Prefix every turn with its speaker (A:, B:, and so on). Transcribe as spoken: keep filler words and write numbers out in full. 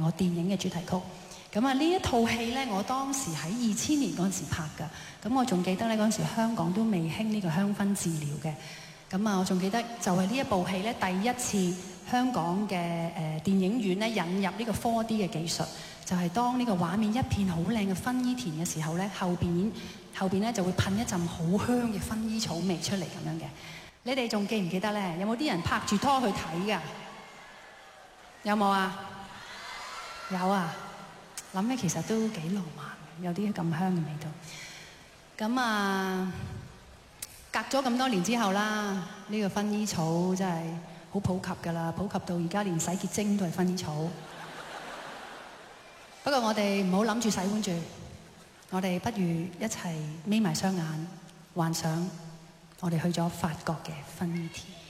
A: 我電影嘅主題曲。咁啊，呢一套戲咧，我當時喺二千年嗰陣時拍㗎。咁我仲記得咧，嗰陣時香港都未興呢個香薰治療嘅。咁啊，我仲記得就係呢一部戲咧，第一次香港嘅誒電影院咧引入呢個 four D 嘅技術，就係當呢個畫面一片好靚嘅薰衣田嘅時候咧，後邊後邊咧就會噴一陣好香嘅薰衣草味出嚟咁樣嘅。你哋仲記唔記得咧？有冇啲人拍住拖去睇㗎？有冇啊？有啊！諗起其實都幾浪漫，有啲咁香嘅味道。咁啊，隔咗咁多年之後啦，呢個薰衣草真係好普及㗎啦，普及到而家連洗潔精都係薰衣草。不過我哋唔好諗住洗碗住，我哋不如一齊眯埋雙眼，幻想我哋去咗法國嘅薰衣田。